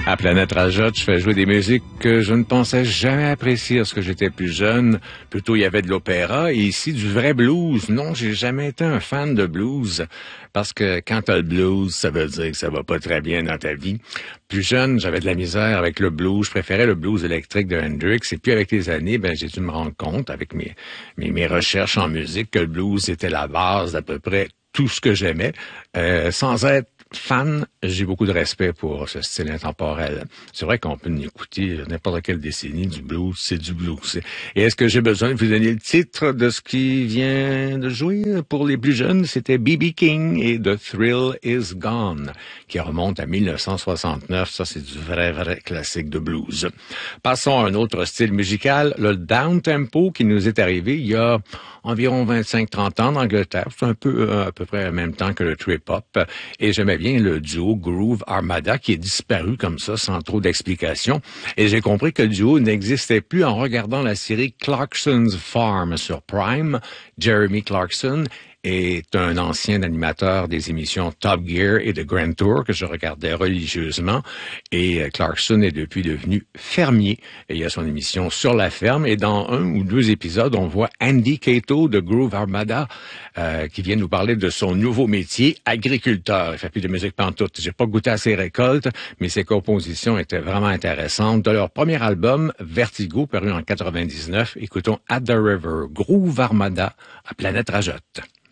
À Planète Rajotte, je fais jouer des musiques que je ne pensais jamais apprécier lorsque j'étais plus jeune. Plutôt, il y avait de l'opéra et ici, du vrai blues. Non, j'ai jamais été un fan de blues parce que quand t'as le blues, ça veut dire que ça va pas très bien dans ta vie. Plus jeune, j'avais de la misère avec le blues. Je préférais le blues électrique de Hendrix. Et puis, avec les années, j'ai dû me rendre compte, avec mes recherches en musique, que le blues était la base d'à peu près tout ce que j'aimais. Sans être fan, j'ai beaucoup de respect pour ce style intemporel. C'est vrai qu'on peut écouter n'importe quelle décennie du blues, c'est du blues. Et est-ce que j'ai besoin de vous donner le titre de ce qui vient de jouer pour les plus jeunes? C'était B.B. King et The Thrill Is Gone, qui remonte à 1969. Ça, c'est du vrai classique de blues. Passons à un autre style musical, le down-tempo qui nous est arrivé il y a environ 25-30 ans en Angleterre. C'est un peu à peu près en même temps que le trip-hop. Et j'aimais bien le duo Groove Armada qui est disparu comme ça sans trop d'explications. Et j'ai compris que le duo n'existait plus en regardant la série Clarkson's Farm sur Prime. Jeremy Clarkson est un ancien animateur des émissions Top Gear et de Grand Tour que je regardais religieusement. Et Clarkson est depuis devenu fermier. Et il y a son émission Sur la ferme. Et dans un ou deux épisodes, on voit Andy Cato de Groove Armada qui vient nous parler de son nouveau métier, agriculteur. Il fait plus de musique pantoute. J'ai pas goûté à ses récoltes, mais ses compositions étaient vraiment intéressantes. De leur premier album, Vertigo, paru en 99, écoutons At the River, Groove Armada à Planète Rajotte.